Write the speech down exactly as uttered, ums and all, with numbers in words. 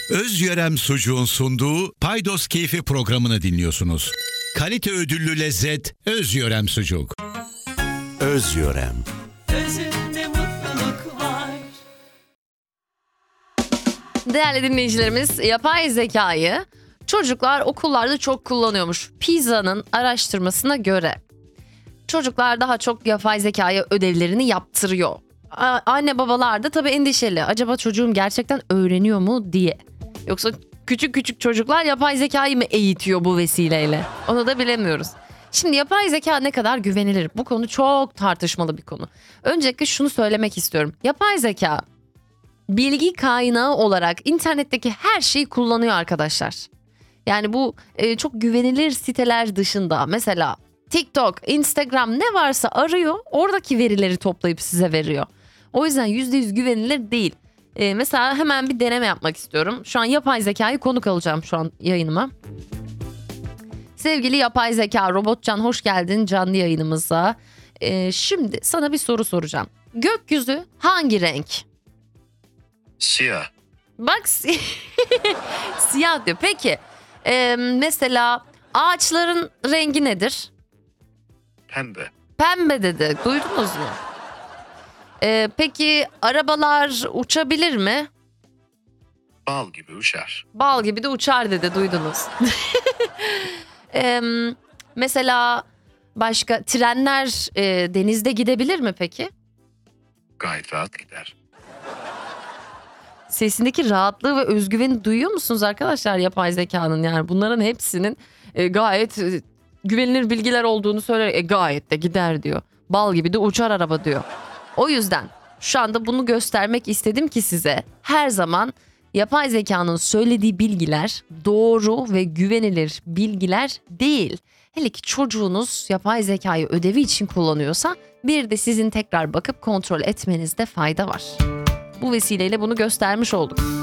Özyörem Sucuğun sunduğu Paydos Keyfi programını dinliyorsunuz. Kalite ödüllü lezzet Özyörem Sucuk. Özyörem. Özünde mutluluk var. Değerli dinleyicilerimiz, yapay zekayı çocuklar okullarda çok kullanıyormuş. PISA'nın araştırmasına göre çocuklar daha çok yapay zekaya ödevlerini yaptırıyor. A- Anne babalar da tabii endişeli. Acaba çocuğum gerçekten öğreniyor mu diye. Yoksa küçük küçük çocuklar yapay zekayı mı eğitiyor bu vesileyle? Onu da bilemiyoruz. Şimdi yapay zeka ne kadar güvenilir? Bu konu çok tartışmalı bir konu. Öncelikle şunu söylemek istiyorum. Yapay zeka bilgi kaynağı olarak internetteki her şeyi kullanıyor arkadaşlar. Yani bu e, çok güvenilir siteler dışında mesela TikTok, Instagram ne varsa arıyor, oradaki verileri toplayıp size veriyor. O yüzden yüzde yüz güvenilir değil. E, mesela hemen bir deneme yapmak istiyorum. Şu an yapay zekayı konuk alacağım şu an yayınıma. Sevgili yapay zeka Robotcan, hoş geldin canlı yayınımıza. E, şimdi sana bir soru soracağım. Gökyüzü hangi renk? Siyah. Bak si- siyah diyor. Peki e, mesela ağaçların rengi nedir? Pembe. Pembe dedi. Duydunuz mu? E, peki arabalar uçabilir mi? Bal gibi uçar. Bal gibi de uçar dedi. Duydunuz. e, mesela başka trenler e, denizde gidebilir mi peki? Gayet rahat gider. Sesindeki rahatlığı ve özgüveni duyuyor musunuz arkadaşlar yapay zekanın? Yani bunların hepsinin e, gayet e, güvenilir bilgiler olduğunu söyler. E, gayet de gider diyor. Bal gibi de uçar araba diyor. O yüzden şu anda bunu göstermek istedim ki size her zaman yapay zekanın söylediği bilgiler doğru ve güvenilir bilgiler değil. Hele ki çocuğunuz yapay zekayı ödevi için kullanıyorsa bir de sizin tekrar bakıp kontrol etmenizde fayda var. Bu vesileyle bunu göstermiş olduk.